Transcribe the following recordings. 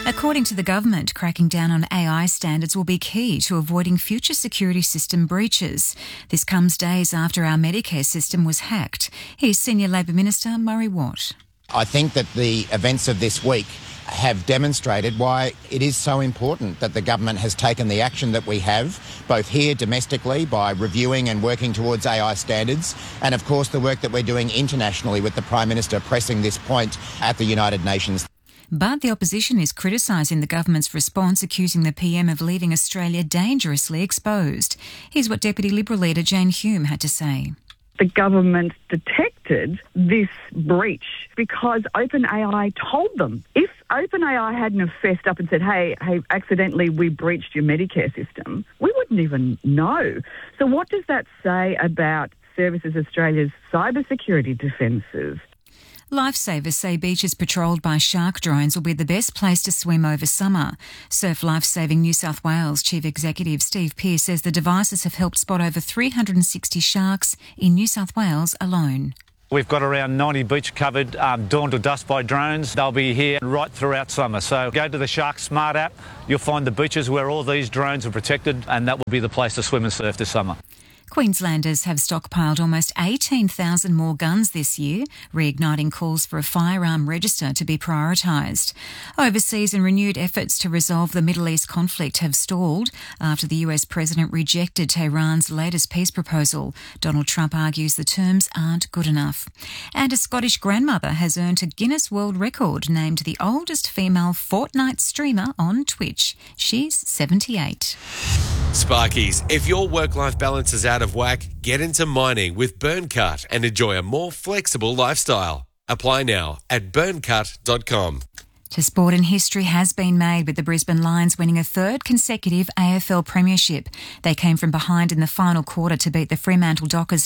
According to the government, cracking down on AI standards will be key to avoiding future security system breaches. This comes days after our Medicare system was hacked. Here's Senior Labor Minister Murray Watt. I think that the events of this week have demonstrated why it is so important that the government has taken the action that we have, both here domestically by reviewing and working towards AI standards, and of course the work that we're doing internationally with the Prime Minister pressing this point at the United Nations. But the opposition is criticising the government's response, accusing the PM of leaving Australia dangerously exposed. Here's what Deputy Liberal leader Jane Hume had to say. The government detected this breach because OpenAI told them. If OpenAI hadn't have fessed up and said, hey, accidentally we breached your Medicare system, we wouldn't even know. So what does that say about Services Australia's cybersecurity defences? Lifesavers say beaches patrolled by shark drones will be the best place to swim over summer. Surf Lifesaving New South Wales Chief Executive Steve Pearce says the devices have helped spot over 360 sharks in New South Wales alone. We've got around 90 beaches covered, dawn to dusk by drones. They'll be here right throughout summer. So go to the Shark Smart app. You'll find the beaches where all these drones are protected, and that will be the place to swim and surf this summer. Queenslanders have stockpiled almost 18,000 more guns this year, reigniting calls for a firearm register to be prioritised. Overseas and renewed efforts to resolve the Middle East conflict have stalled after the US president rejected Tehran's latest peace proposal. Donald Trump argues the terms aren't good enough. And a Scottish grandmother has earned a Guinness World Record, named the oldest female Fortnite streamer on Twitch. She's 78. Sparkies, if your work-life balance is out of whack, get into mining with Burncut and enjoy a more flexible lifestyle. Apply now at burncut.com. To sport, and history has been made with the Brisbane Lions winning a third consecutive AFL premiership. They came from behind in the final quarter to beat the Fremantle Dockers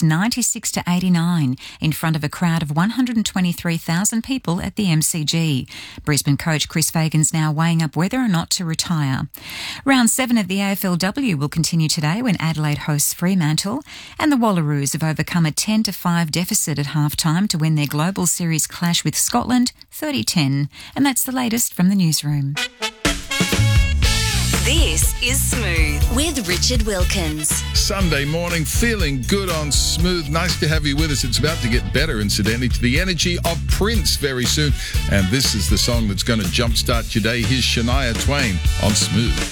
96-89 in front of a crowd of 123,000 people at the MCG. Brisbane coach Chris Fagan's now weighing up whether or not to retire. Round 7 of the AFLW will continue today when Adelaide hosts Fremantle, and the Wallaroos have overcome a 10-5 deficit at half-time to win their Global Series clash with Scotland 30-10. And that's the latest from the newsroom. This is Smooth with Richard Wilkins. Sunday morning, feeling good on Smooth. Nice to have you with us. It's about to get better, incidentally, to the energy of Prince very soon. And this is the song that's going to jumpstart your day. Here's Shania Twain on Smooth.